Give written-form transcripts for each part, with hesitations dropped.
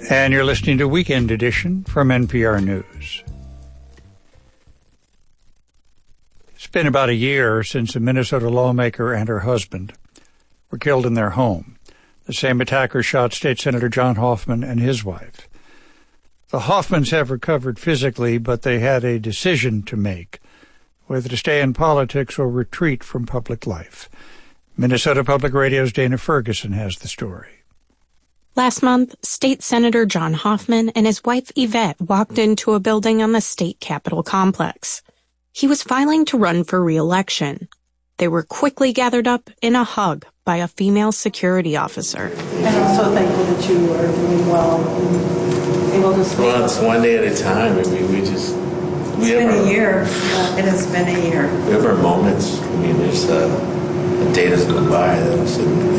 And you're listening to Weekend Edition from NPR News. It's been about a year since a Minnesota lawmaker and her husband were killed in their home. The same attacker shot State Senator John Hoffman and his wife. The Hoffmans have recovered physically, but they had a decision to make, whether to stay in politics or retreat from public life. Minnesota Public Radio's Dana Ferguson has the story. Last month, State Senator John Hoffman and his wife Yvette walked into a building on the state capitol complex. He was filing to run for re-election. They were quickly gathered up in a hug by a female security officer. And I'm so thankful that you are doing well and able to speak. Well, it's one day at a time. I mean, It's been a year. It has been a year. We have our moments. I mean, there's a day doesn't go by that we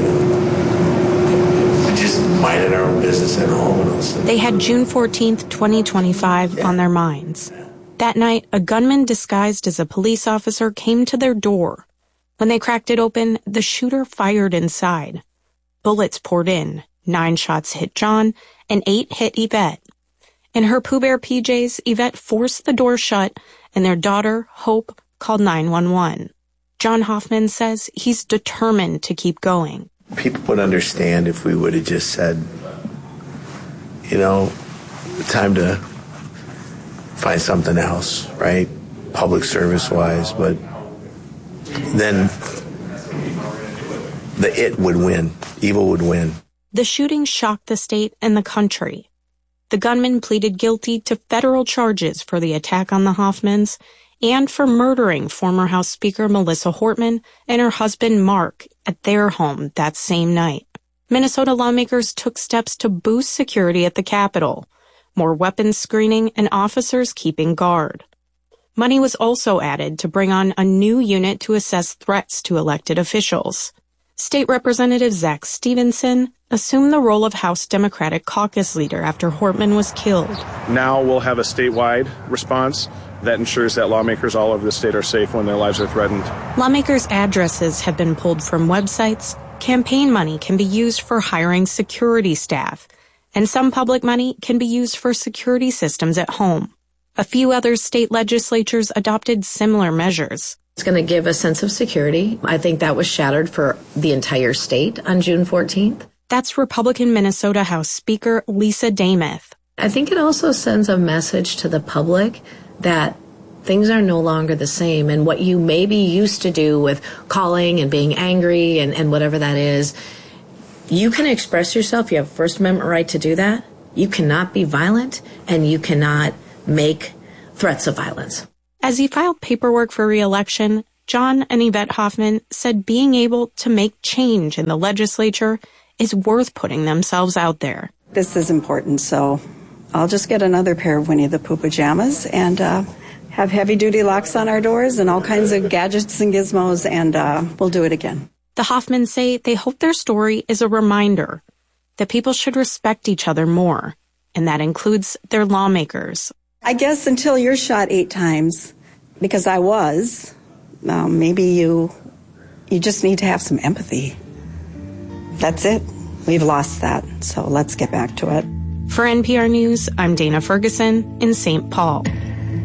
just minded our own business at home. They had June 14th, 2025 on their minds. That night, a gunman disguised as a police officer came to their door. When they cracked it open, the shooter fired inside. Bullets poured in. 9 shots hit John, and 8 hit Yvette. In her Pooh Bear PJs, Yvette forced the door shut, and their daughter, Hope, called 911. John Hoffman says he's determined to keep going. People would understand if we would have just said, time to find something else, right? Public service-wise, but then it would win. Evil would win. The shooting shocked the state and the country. The gunman pleaded guilty to federal charges for the attack on the Hoffmans and for murdering former House Speaker Melissa Hortman and her husband Mark at their home that same night. Minnesota lawmakers took steps to boost security at the Capitol, more weapons screening and officers keeping guard. Money was also added to bring on a new unit to assess threats to elected officials. State Representative Zach Stevenson assumed the role of House Democratic Caucus leader after Hortman was killed. Now we'll have a statewide response that ensures that lawmakers all over the state are safe when their lives are threatened. Lawmakers' addresses have been pulled from websites. Campaign money can be used for hiring security staff, and some public money can be used for security systems at home. A few other state legislatures adopted similar measures. It's going to give a sense of security. I think that was shattered for the entire state on June 14th. That's Republican Minnesota House Speaker Lisa Dameth. I think it also sends a message to the public that things are no longer the same, and what you maybe used to do with calling and being angry and whatever that is, you can express yourself. You have a First Amendment right to do that. You cannot be violent, and you cannot make threats of violence. As he filed paperwork for re-election, John and Yvette Hoffman said being able to make change in the legislature is worth putting themselves out there. This is important, so I'll just get another pair of Winnie the Pooh pajamas and have heavy-duty locks on our doors and all kinds of gadgets and gizmos, and we'll do it again. The Hoffmans say they hope their story is a reminder that people should respect each other more, and that includes their lawmakers. I guess until you're shot 8 times, because I was, maybe you just need to have some empathy. That's it. We've lost that, so let's get back to it. For NPR News, I'm Dana Ferguson in St. Paul.